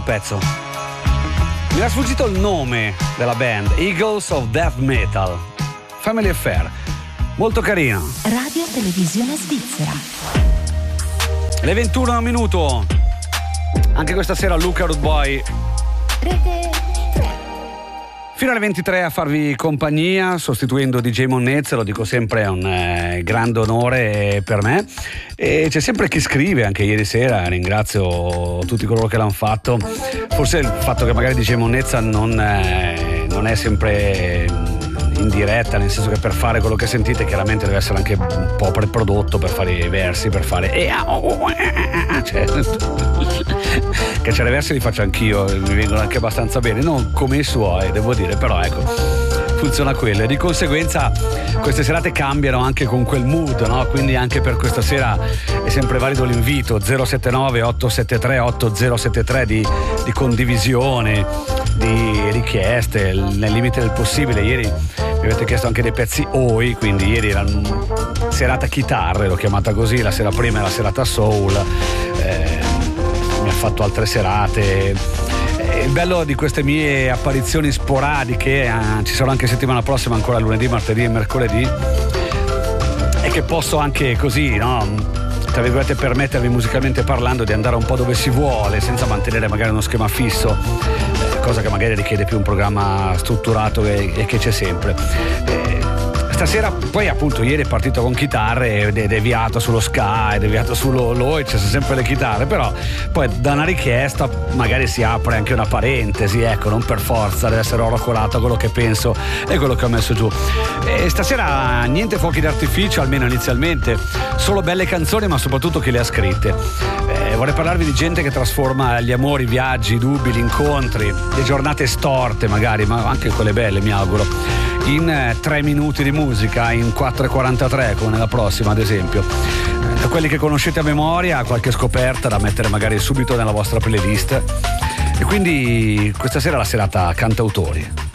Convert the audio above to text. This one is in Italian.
pezzo. Mi era sfuggito il nome della band, Eagles of Death Metal, Family Affair, molto carino. Radio Televisione Svizzera. Le 21 minuto, anche questa sera Luca Rude Boy fino alle 23 a farvi compagnia, sostituendo DJ Monnezza, lo dico sempre, è un grande onore per me. E c'è sempre chi scrive, anche ieri sera, ringrazio tutti coloro che l'hanno fatto. Forse il fatto che magari DJ Monnezza non è sempre in diretta, nel senso che per fare quello che sentite chiaramente deve essere anche un po' preprodotto, per fare i versi, per fare cioè, che c'è i versi li faccio anch'io, mi vengono anche abbastanza bene, non come i suoi devo dire, però ecco, funziona quello, e di conseguenza queste serate cambiano anche con quel mood, no? Quindi anche per questa sera è sempre valido l'invito 079 873 8073 di condivisione, di richieste nel limite del possibile. Ieri mi avete chiesto anche dei pezzi OI, quindi ieri era serata chitarre, l'ho chiamata così, la sera prima era serata soul, mi ha fatto altre serate. Il bello di queste mie apparizioni sporadiche, ci sarò anche settimana prossima, ancora lunedì, martedì e mercoledì, è che posso anche così, no, tra virgolette, permettervi musicalmente parlando di andare un po' dove si vuole, senza mantenere magari uno schema fisso, cosa che magari richiede più un programma strutturato e che c'è sempre. Stasera poi appunto ieri è partito con chitarre ed è deviato sullo ska, è deviato sullo c'è sempre le chitarre, però poi da una richiesta magari si apre anche una parentesi, ecco, non per forza deve essere oro colato quello che penso e quello che ho messo giù. E stasera niente fuochi d'artificio, almeno inizialmente, solo belle canzoni, ma soprattutto chi le ha scritte. Vorrei parlarvi di gente che trasforma gli amori, i viaggi, i dubbi, gli incontri, le giornate storte magari, ma anche quelle belle, mi auguro, in 3 minuti di musica, in 4:43 come nella prossima ad esempio. Quelli che conoscete a memoria, qualche scoperta da mettere magari subito nella vostra playlist. E quindi questa sera è la serata cantautori.